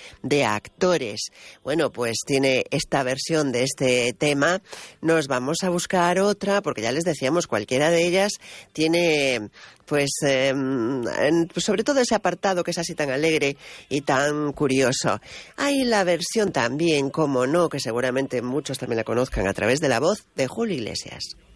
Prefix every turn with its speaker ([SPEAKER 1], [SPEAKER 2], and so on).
[SPEAKER 1] de actores. Bueno, pues tiene esta versión de este tema. Nos vamos a buscar otra, porque ya les decíamos, cualquiera de ellas tiene, pues, sobre todo ese apartado que es así tan alegre y tan curioso. Hay la versión también, como no, que seguramente muchos también la conozcan a través de la voz de Julio Iglesias.